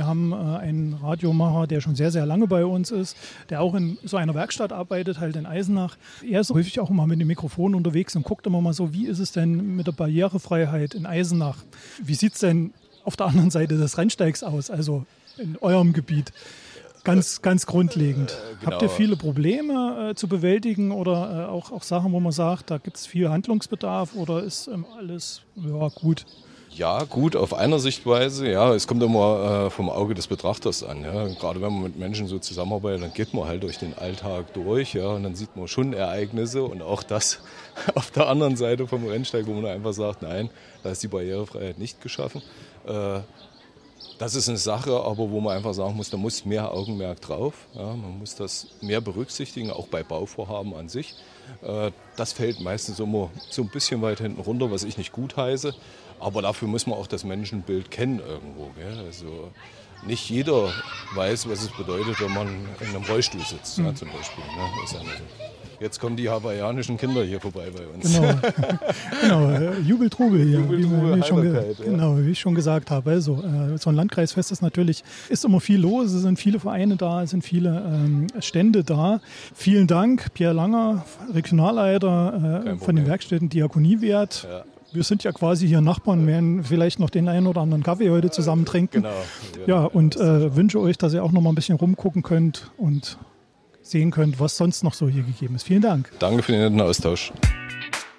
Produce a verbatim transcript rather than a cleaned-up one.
Wir haben äh, einen Radiomacher, der schon sehr, sehr lange bei uns ist, der auch in so einer Werkstatt arbeitet, halt in Eisenach. Er ist häufig auch immer mit dem Mikrofon unterwegs und guckt immer mal so, wie ist es denn mit der Barrierefreiheit in Eisenach? Wie sieht es denn auf der anderen Seite des Rennsteigs aus, also in eurem Gebiet? Ganz, ganz grundlegend. Äh, genau. Habt ihr viele Probleme äh, zu bewältigen oder äh, auch, auch Sachen, wo man sagt, da gibt es viel Handlungsbedarf oder ist ähm, alles ja, gut? Ja, gut, auf einer Sichtweise. Ja, es kommt immer äh, vom Auge des Betrachters an. Ja. Gerade wenn man mit Menschen so zusammenarbeitet, dann geht man halt durch den Alltag durch. Ja, und dann sieht man schon Ereignisse und auch das auf der anderen Seite vom Rennsteig, wo man einfach sagt, nein, da ist die Barrierefreiheit nicht geschaffen. Äh, Das ist eine Sache, aber wo man einfach sagen muss, da muss mehr Augenmerk drauf. Ja, man muss das mehr berücksichtigen, auch bei Bauvorhaben an sich. Äh, das fällt meistens immer so ein bisschen weit hinten runter, was ich nicht gut heiße. Aber dafür muss man auch das Menschenbild kennen irgendwo. Gell? Also nicht jeder weiß, was es bedeutet, wenn man in einem Rollstuhl sitzt, ja, zum Beispiel. Ne? Ist ja so. Jetzt kommen die hawaiianischen Kinder hier vorbei bei uns. Genau, genau äh, Jubeltrubel hier, Jubel, wie, Trubel, wie, ich schon ge- ja. genau, wie ich schon gesagt habe. Also, äh, so ein Landkreisfest ist natürlich, ist immer viel los, es sind viele Vereine da, es sind viele ähm, Stände da. Vielen Dank, Pierre Langer, Regionalleiter äh, von den Werkstätten Diakoniewert. Ja. Wir sind ja quasi hier Nachbarn, werden vielleicht noch den einen oder anderen Kaffee heute zusammen trinken. Genau. Ja, und äh, wünsche euch, dass ihr auch noch mal ein bisschen rumgucken könnt und sehen könnt, was sonst noch so hier gegeben ist. Vielen Dank. Danke für den netten Austausch.